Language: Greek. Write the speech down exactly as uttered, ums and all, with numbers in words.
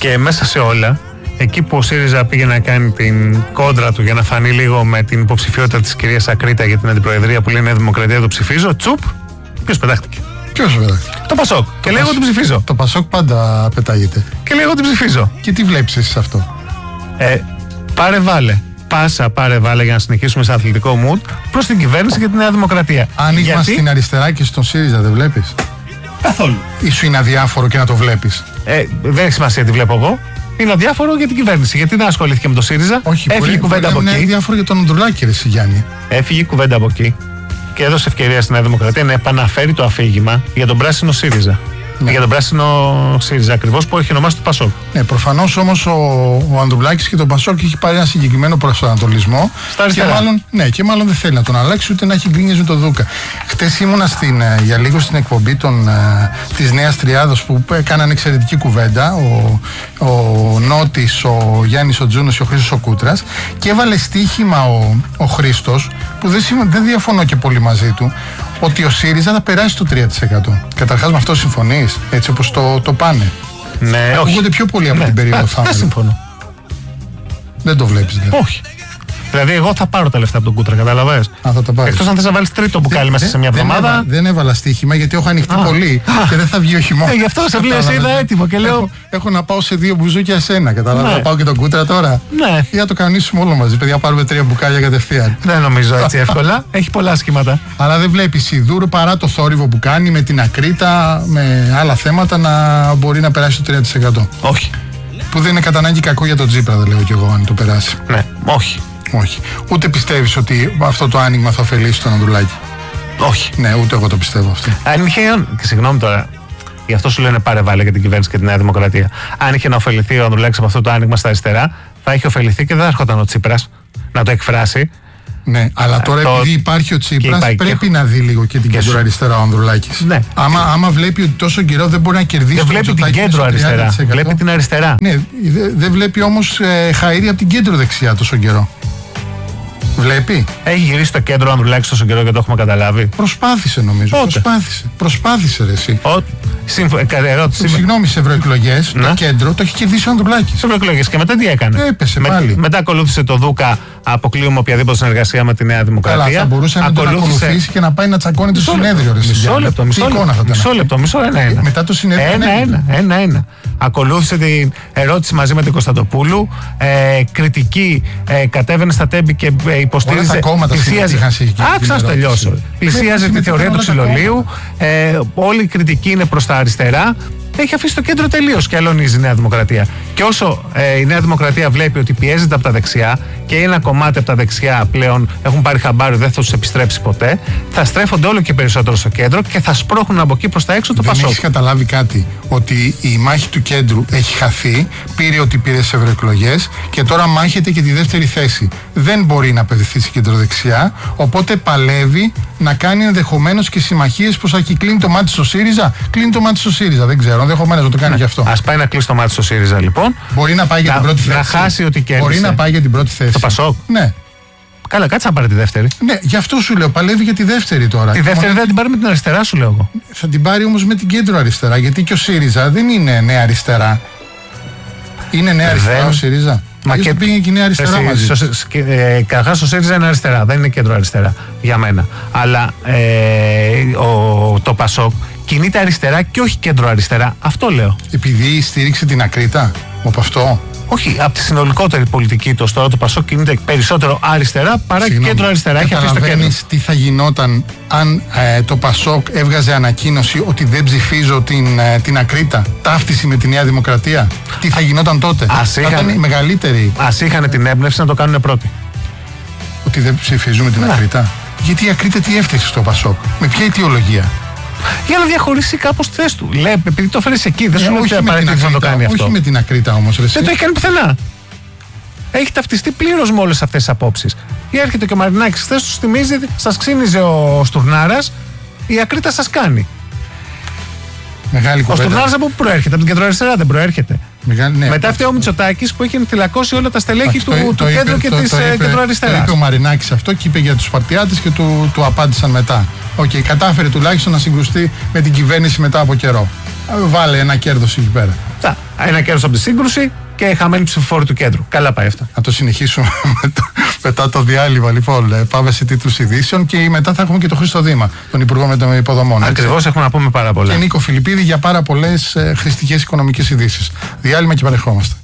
Και μέσα σε όλα, εκεί που ο ΣΥΡΙΖΑ πήγε να κάνει την κόντρα του για να φανεί λίγο με την υποψηφιότητα της κυρίας Ακρίτα για την αντιπροεδρία που λέει Νέα Δημοκρατία, το ψηφίζω, τσουπ, ποιος πετάχτηκε? Ποιος πετάχτηκε? Το Πασόκ. Το και λέει εγώ Πασ... την ψηφίζω. Το Πασόκ πάντα πετάγεται. Και λέει εγώ την ψηφίζω. Και τι βλέπεις εσύ αυτό? Ε, πάρε βάλε. Πάσα πάρε βάλε για να συνεχίσουμε σε αθλητικό mood προς την κυβέρνηση και τη Νέα Δημοκρατία. Άνοιγμα Γιατί... στην αριστερά και στον ΣΥΡΙΖΑ δεν βλέπεις? Καθόλου. Ή σου είναι αδιάφορο και να το βλέπεις? Ε, δεν έχει σημασία τι βλέπω εγώ. Είναι αδιάφορο για την κυβέρνηση. Γιατί δεν ασχολήθηκε με το ΣΥΡΙΖΑ? Όχι, έφυγε μπορεί, κουβέντα μπορεί από είναι εκεί. Είναι αδιάφορο για τον Ανδρουλάκη, ρε Γιάννη. Έφυγε κουβέντα από εκεί και έδωσε ευκαιρία στη Νέα Δημοκρατία να επαναφέρει το αφήγημα για τον πράσινο ΣΥΡΙΖΑ. Ναι. Για τον πράσινο ΣΥΡΙΖΑ ακριβώς που έχει ονομάσει το Πασόκ. Ναι, προφανώς όμως ο, ο Ανδρουλάκης και τον Πασόκ έχει πάρει ένα συγκεκριμένο προσανατολισμό. Στα αριστερά. Και μάλλον, ναι, και μάλλον δεν θέλει να τον αλλάξει ούτε να έχει γκρίνιες με τον Δούκα. Χτες ήμουνα στην, για λίγο στην εκπομπή των, της Νέας Τριάδος που έκαναν εξαιρετική κουβέντα. Ο, ο Νότης, ο Γιάννης ο Τζούνος και ο Χρήστος ο Κούτρας. Και έβαλε στοίχημα ο, ο Χρήστος, που δεν, δεν διαφωνώ και πολύ μαζί του, ότι ο ΣΥΡΙΖΑ θα περάσει το τρία τοις εκατό. Καταρχάς με αυτό συμφωνείς, έτσι όπως το, το πάνε? Ναι, ακούγονται πιο πολύ από ναι, την περίοδο Θάμερ. Δεν συμφωνώ. Δεν το βλέπεις δηλαδή? Όχι. Δηλαδή, εγώ θα πάρω τα λεφτά από τον Κούτρα, κατάλαβες. Εκτός αν θες να βάλεις τρίτο μπουκάλι μέσα σε μια εβδομάδα. Δεν, δεν έβαλα στοίχημα γιατί έχω ανοιχτεί α, πολύ α, και δεν θα βγει ο χειμώνας. Ε, γι' αυτό σε βλέπω, σε είδα έτοιμο και λέω. Έχω, έχω να πάω σε δύο μπουζούκια εσένα, κατάλαβα. Ναι. Να πάω και τον Κούτρα τώρα. Ναι. Για να το κανονίσουμε όλο μαζί. Παιδιά, πάρουμε τρία μπουκάλια κατευθείαν. Δεν νομίζω έτσι εύκολα. Έχει πολλά σχήματα. Αλλά δεν βλέπεις Σιδούρου παρά το θόρυβο που κάνει με την Ακρίτα, με άλλα θέματα να μπορεί να περάσει το τρία τοις εκατό. Όχι. Που δεν είναι κατά ανάγκη κακό για τον Τζίπρα, δεν λέω κι εγώ, αν το περάσει. Ναι, όχι. Όχι. Ούτε πιστεύεις ότι αυτό το άνοιγμα θα ωφελήσει τον Ανδρουλάκη? Όχι. Ναι, ούτε εγώ το πιστεύω αυτό. Αν είχε. Και συγγνώμη τώρα, γι' αυτό σου λένε πάρε βάλε για την κυβέρνηση και τη Νέα Δημοκρατία. Αν είχε να ωφεληθεί ο Ανδρουλάκης από αυτό το άνοιγμα στα αριστερά, θα είχε ωφεληθεί και δεν θα έρχονταν ο Τσίπρας να το εκφράσει. Ναι, αλλά τώρα το... επειδή υπάρχει ο Τσίπρας πρέπει και... να δει λίγο και την κέντρο αριστερά ο Ανδρουλάκης. Ναι. Άμα, άμα βλέπει ότι τόσο καιρό δεν μπορεί να κερδίσει. Δεν βλέπει την κέντρο αριστερά. Βλέπει την αριστερά. Ναι, δεν δε βλέπει όμως ε, χαΐρι από την κέντρο δεξιά τόσο καιρό. Βλέπει. Έχει γυρίσει στο κέντρο ο Ανδρουλάκης τόσο καιρό και το έχουμε καταλάβει. Προσπάθησε νομίζω. Πότε? Προσπάθησε. Προσπάθησε ρε εσύ. Ο... Συμφ... Ερώτηση. Συγγνώμη, σε ευρωεκλογές το κέντρο το έχει κερδίσει ο Ανδρουλάκης. Σε ευρωεκλογές και μετά τι έκανε? Έπεσε με... πάλι. Μετά ακολούθησε το Δούκα, αποκλείουμε οποιαδήποτε συνεργασία με τη Νέα Δημοκρατία. Καλά, θα μπορούσε ακολούθησε... να τον ακολουθήσει και να πάει να τσακώνει το συνέδριο. Μισό λεπτό, μισό λεπτό. Μισό λεπτό, μισό ένα-ένα. Μετά το συνέδριο. Ένα-ένα. Ένα-ένα. Ακολούθησε την ερώτηση μαζί με την Κωνσταντοπούλου. Ε, κριτική, ε, κατέβαινε στα τέμπη και ε, υποστήριζε. Πλησίαζε. Άξα να τελειώσω. Πλησίαζε τη θεωρία του ξυλολίου. Ε, όλη η κριτική είναι προς τα αριστερά. Έχει αφήσει το κέντρο τελείως και αλωνίζει η Νέα Δημοκρατία. Και όσο ε, η Νέα Δημοκρατία βλέπει ότι πιέζεται από τα δεξιά και ένα κομμάτι από τα δεξιά πλέον έχουν πάρει χαμπάρι, δεν θα τους επιστρέψει ποτέ, θα στρέφονται όλο και περισσότερο στο κέντρο και θα σπρώχνουν από εκεί προς τα έξω το Πασόκ. Δεν έχεις καταλάβει κάτι? Ότι η μάχη του κέντρου έχει χαθεί, πήρε ότι πήρε σε ευρωεκλογές και τώρα μάχεται και τη δεύτερη θέση. Δεν μπορεί να απευθυνθεί στην κεντροδεξιά, οπότε παλεύει να κάνει ενδεχομένως και συμμαχίες προς εκεί. Κλείνει το μάτι στο ΣΥΡΙΖΑ, κλείνει το μάτι στο ΣΥΡΙΖΑ, δεν ξέρω. Ενδεχομένως να το κάνει ναι. γι' αυτό. Ας πάει να κλείσει το μάτι στο ΣΥΡΙΖΑ λοιπόν. Μπορεί να πάει για να, την πρώτη να θέση. Χάσει ότι κέρδισε. Μπορεί να πάει για την πρώτη θέση. Το Πασόκ. Ναι. Καλά, κάτσε να πάρει τη δεύτερη. Ναι, γι' αυτό σου λέω. Παλεύει για τη δεύτερη τώρα. Τη δεύτερη δεν την πάρει με την αριστερά, σου λέω εγώ. Θα την πάρει όμως με την κέντρο αριστερά. Γιατί και ο ΣΥΡΙΖΑ δεν είναι νέα αριστερά. Είναι νέα αριστερά δεν... ο ΣΥΡΙΖΑ. Μα και πήγε και η νέα αριστερά εσύ, μαζί. Ε, Καταρχάς ο ΣΥΡΙΖΑ είναι αριστερά, δεν είναι κέντρο αριστερά για μένα. Αλλά ε, ο, το Πασόκ κινείται αριστερά και όχι κέντρο αριστερά. Αυτό λέω. Επειδή στήριξε την Ακρίτα, από αυτό. Όχι, από τη συνολικότερη πολιτική του τώρα το Πασόκ κινείται περισσότερο αριστερά παρά και κέντρο αριστερά. Έχει αφήσει το κέντρο. Τι θα γινόταν αν ε, το Πασόκ έβγαζε ανακοίνωση ότι δεν ψηφίζω την, ε, την Ακρίτα, ταύτιση με τη Νέα Δημοκρατία? Τι θα γινόταν τότε? Ας θα είχαν, ήταν η μεγαλύτερη. Ας είχαν την έμπνευση να το κάνουν πρώτοι. Ότι δεν ψηφίζουμε την να. Ακρίτα. Γιατί η Ακρίτα τι έφτασε στο Πασόκ? Με ποια αιτιολογία? Για να διαχωρίσει κάπως τη θέση του. Λέει, επειδή το φέρει εκεί, δεν ε, σου λέει ότι απαραίτητο να το κάνει όχι αυτό. Όχι με την Ακρίτα όμως. Ρε, δεν το έχει κάνει πουθενά. Έχει ταυτιστεί πλήρως με όλες αυτές τις απόψεις. Ή έρχεται και ο Μαρινάκης χθες του θυμίζει, σας ξύνιζε ο Στουρνάρας, η Ακρίτα σας κάνει. Μεγάλη ο Στουρνάρας από πού προέρχεται? Από την κεντροαριστερά δεν προέρχεται. Μεγάλη, ναι. Μετά φταίει ο Μητσοτάκης που έχει θυλακώσει όλα τα στελέχη του, το, του το κέντρου είπε, και της κεντροαριστεράς. Το είπε ο Μαρινάκης αυτό και είπε για τους Σπαρτιάτες και του, του απάντησαν μετά. Οκ, okay, κατάφερε τουλάχιστον να συγκρουστεί με την κυβέρνηση μετά από καιρό. Βάλε ένα κέρδος εκεί πέρα. Τα, ένα κέρδος από τη σύγκρουση και χαμένη ψηφοφόρη του κέντρου. Καλά πάει αυτό. Να το συνεχίσουμε μετά το διάλειμμα. Λοιπόν, πάμε σε τίτλους ειδήσεων και μετά θα έχουμε και τον Χρήστο Δήμα, τον Υπουργό με των Υποδομών. Ακριβώς, έχουμε να πούμε πάρα πολλά. Και Νίκο Φιλιππίδη για πάρα πολλές ε, χρηστικές οικονομικές ειδήσεις. Διάλειμμα και παρεχόμαστε.